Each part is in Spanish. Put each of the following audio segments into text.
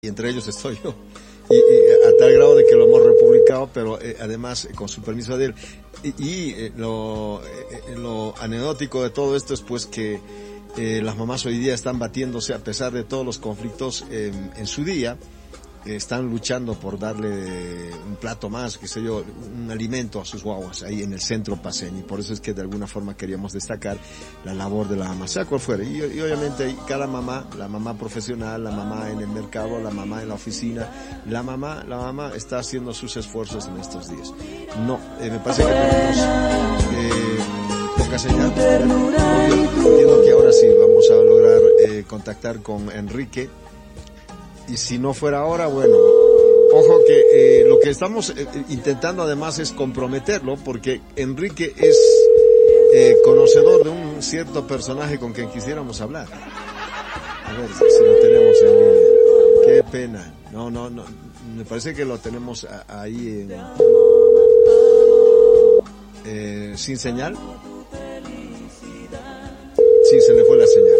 y entre ellos estoy yo. Y a tal grado de que lo hemos republicado, pero además con su permiso de él. Lo anecdótico de todo esto es pues que las mamás hoy día están batiéndose a pesar de todos los conflictos en su día. Están luchando por darle un plato más, qué sé yo, un alimento a sus guaguas ahí en el centro paceño, y por eso es que de alguna forma queríamos destacar la labor de la mamá, sea cual fuera, y obviamente cada mamá, la mamá profesional, la mamá en el mercado, la mamá en la oficina, la mamá está haciendo sus esfuerzos en estos días. No, me parece que tenemos poca señal. Entiendo que ahora sí vamos a lograr contactar con Enrique. Y si no fuera ahora, bueno, ojo que lo que estamos intentando además es comprometerlo, porque Enrique es conocedor de un cierto personaje con quien quisiéramos hablar. A ver si lo tenemos en línea. Qué pena. No, me parece que lo tenemos ahí sin señal. Sí, se le fue la señal.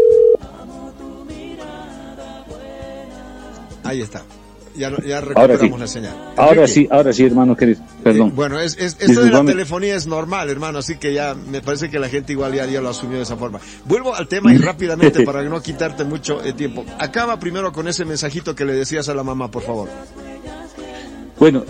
Ahí está. Ya recuperamos la señal. Ahora sí, hermano querido. Perdón. Bueno, esto de la telefonía es normal, hermano, así que ya me parece que la gente igual ya lo asumió de esa forma. Vuelvo al tema y rápidamente para no quitarte mucho tiempo. Acaba primero con ese mensajito que le decías a la mamá, por favor. Bueno,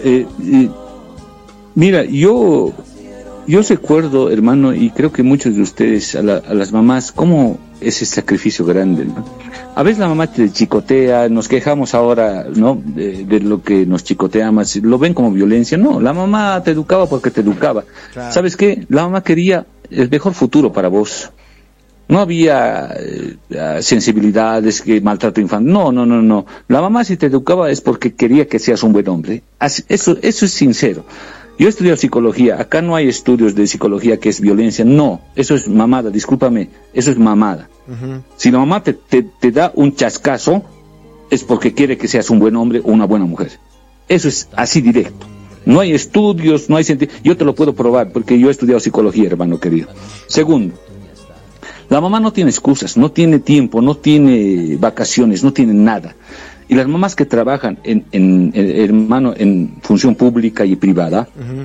mira, yo recuerdo, hermano, y creo que muchos de ustedes, a las mamás, cómo ese sacrificio grande, ¿no? A veces la mamá te chicotea, nos quejamos ahora, ¿no? De lo que nos chicotea más, lo ven como violencia. No, la mamá te educaba porque te educaba. Claro. ¿Sabes qué? La mamá quería el mejor futuro para vos. No había sensibilidades, que maltrato infantil. No. La mamá si te educaba es porque quería que seas un buen hombre. Eso es sincero. Yo he estudiado psicología, acá no hay estudios de psicología que es violencia, no, eso es mamada, discúlpame, eso es mamada. Uh-huh. Si la mamá te da un chascazo, es porque quiere que seas un buen hombre o una buena mujer. Eso es así directo. No hay estudios, no hay yo te lo puedo probar, porque yo he estudiado psicología, hermano querido. Segundo, la mamá no tiene excusas, no tiene tiempo, no tiene vacaciones, no tiene nada. Y las mamás que trabajan en función pública y privada, uh-huh,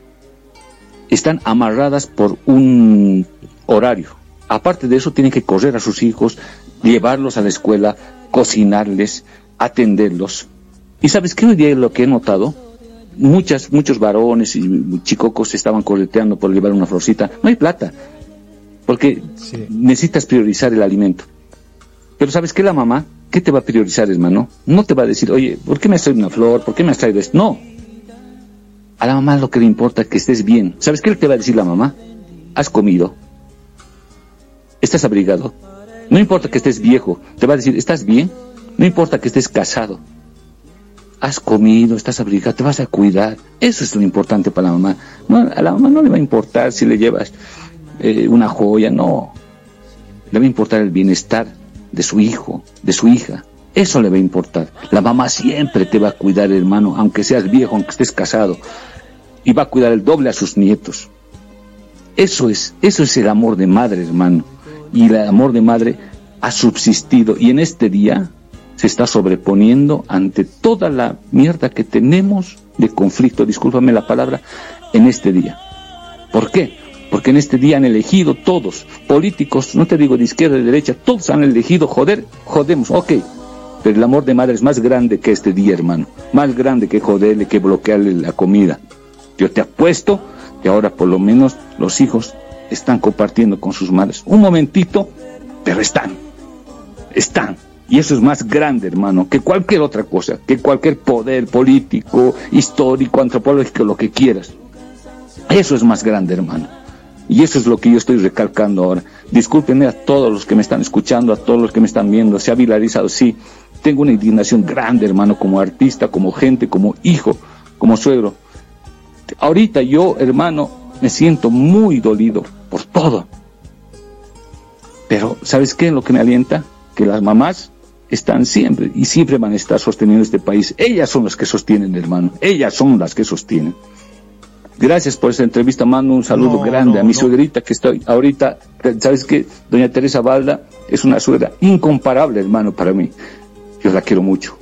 están amarradas por un horario. Aparte de eso, tienen que correr a sus hijos, llevarlos a la escuela, cocinarles, atenderlos. ¿Y sabes qué hoy día es lo que he notado? Muchos varones y chicocos estaban correteando por llevar una florcita. No hay plata, porque sí, necesitas priorizar el alimento. Pero ¿sabes qué? La mamá, ¿qué te va a priorizar, hermano? No te va a decir, oye, ¿por qué me has traído una flor? ¿Por qué me has traído esto? No. A la mamá lo que le importa es que estés bien. ¿Sabes qué te va a decir la mamá? ¿Has comido? ¿Estás abrigado? No importa que estés viejo, te va a decir, ¿estás bien? No importa que estés casado. ¿Has comido? ¿Estás abrigado? ¿Te vas a cuidar? Eso es lo importante para la mamá. No, a la mamá no le va a importar si le llevas una joya, no. Le va a importar el bienestar de su hijo, de su hija. Eso le va a importar. La mamá siempre te va a cuidar, hermano, aunque seas viejo, aunque estés casado, y va a cuidar el doble a sus nietos. Eso es el amor de madre, hermano. Y el amor de madre ha subsistido, y en este día se está sobreponiendo ante toda la mierda que tenemos de conflicto, discúlpame la palabra, en este día. ¿Por qué? Porque en este día han elegido todos, políticos, no te digo de izquierda, de derecha, todos han elegido jodemos, ok. Pero el amor de madre es más grande que este día, hermano. Más grande que joderle, que bloquearle la comida. Yo te apuesto que ahora por lo menos los hijos están compartiendo con sus madres. Un momentito, pero están. Y eso es más grande, hermano, que cualquier otra cosa, que cualquier poder político, histórico, antropológico, lo que quieras. Eso es más grande, hermano. Y eso es lo que yo estoy recalcando ahora. Discúlpenme a todos los que me están escuchando, a todos los que me están viendo. Se ha viralizado, sí. Tengo una indignación grande, hermano, como artista, como gente, como hijo, como suegro. Ahorita yo, hermano, me siento muy dolido por todo. Pero, ¿sabes qué? Lo que me alienta, que las mamás están siempre y siempre van a estar sosteniendo este país. Ellas son las que sostienen, hermano. Ellas son las que sostienen. Gracias por esta entrevista, mando un saludo grande a mi suegrita que estoy ahorita, ¿sabes qué? Doña Teresa Balda es una suegra incomparable, hermano, para mí. Yo la quiero mucho.